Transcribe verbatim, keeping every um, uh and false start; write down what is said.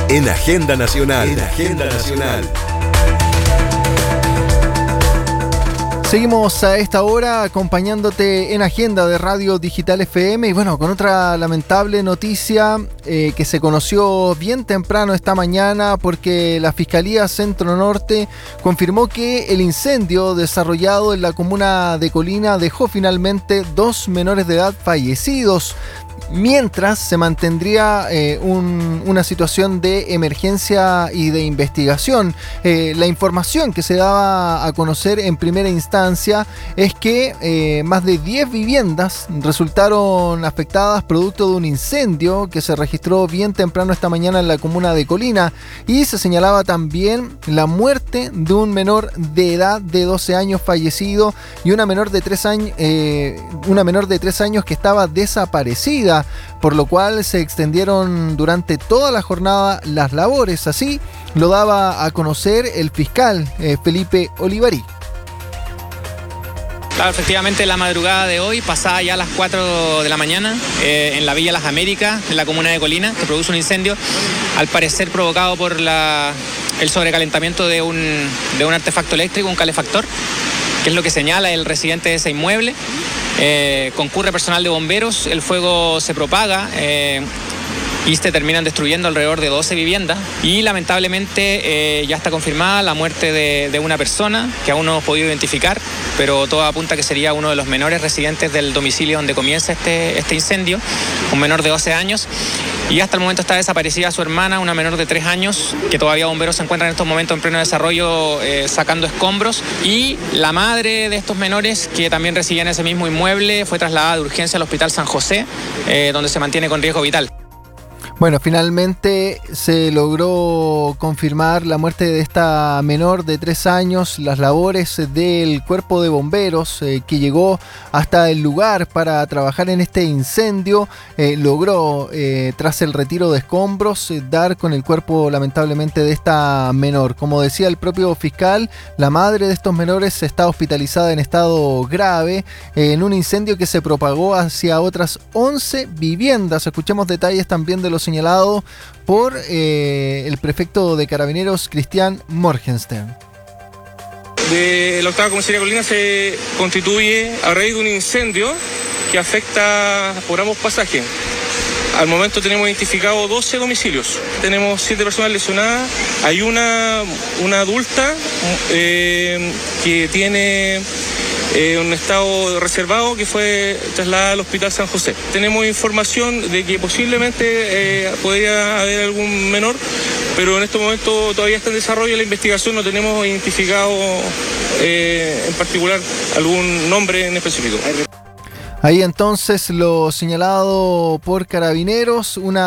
En Agenda Nacional. En Agenda Nacional. Seguimos a esta hora acompañándote en Agenda de Radio Digital F M y bueno, con otra lamentable noticia eh, que se conoció bien temprano esta mañana porque la Fiscalía Centro Norte confirmó que el incendio desarrollado en la comuna de Colina dejó finalmente dos menores de edad fallecidos, mientras se mantendría eh, un, una situación de emergencia y de investigación. Eh, la información que se daba a conocer en primera instancia es que eh, más de diez viviendas resultaron afectadas producto de un incendio que se registró bien temprano esta mañana en la comuna de Colina, y se señalaba también la muerte de un menor de edad de doce años fallecido y una menor de tres años, eh, una menor de tres años que estaba desaparecida, por lo cual se extendieron durante toda la jornada las labores. Así lo daba a conocer el fiscal eh, Felipe Olivarí. Claro, efectivamente, la madrugada de hoy, pasada ya a las cuatro de la mañana, eh, en la Villa Las Américas, en la comuna de Colina, se produce un incendio, al parecer provocado por la, el sobrecalentamiento de un, de un artefacto eléctrico, un calefactor, que es lo que señala el residente de ese inmueble. Eh, concurre personal de bomberos, el fuego se propaga eh, y se terminan destruyendo alrededor de doce viviendas, y lamentablemente eh, ya está confirmada la muerte de, de una persona que aún no hemos podido identificar, pero todo apunta que sería uno de los menores residentes del domicilio donde comienza este, este incendio, un menor de doce años. Y hasta el momento está desaparecida su hermana, una menor de tres años, que todavía bomberos se encuentran en estos momentos en pleno desarrollo eh, sacando escombros. Y la madre de estos menores, que también residía en ese mismo inmueble, fue trasladada de urgencia al Hospital San José, eh, donde se mantiene con riesgo vital. Bueno, finalmente se logró confirmar la muerte de esta menor de tres años. Las labores del cuerpo de bomberos eh, que llegó hasta el lugar para trabajar en este incendio eh, logró, eh, tras el retiro de escombros, eh, dar con el cuerpo lamentablemente de esta menor. Como decía el propio fiscal, la madre de estos menores está hospitalizada en estado grave eh, en un incendio que se propagó hacia otras once viviendas. Escuchemos detalles también de los señalado por eh, el prefecto de Carabineros, Cristian Morgenstern. De la octava comisaría Colina se constituye a raíz de un incendio que afecta por ambos pasajes. Al momento tenemos identificado doce domicilios, tenemos siete personas lesionadas, hay una, una adulta eh, que tiene Eh, un estado reservado que fue trasladada al Hospital San José. Tenemos información de que posiblemente eh, podría haber algún menor, pero en este momento todavía está en desarrollo la investigación, no tenemos identificado eh, en particular algún nombre en específico. Ahí entonces lo señalado por Carabineros, una